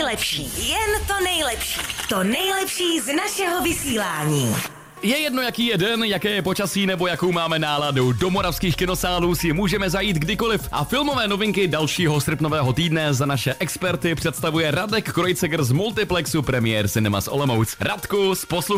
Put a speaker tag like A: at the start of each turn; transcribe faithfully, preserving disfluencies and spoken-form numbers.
A: nejlepší, jen to nejlepší. To nejlepší z našeho vysílání.
B: Je jedno, jaký je den, jaké je počasí nebo jakou máme náladu. Do moravských kinosálů si můžeme zajít kdykoliv a filmové novinky dalšího srpnového týdne za naše experty představuje Radek Kreuzeger z Multiplexu Premiere Cinemas Olomouc. Radku, s posluchači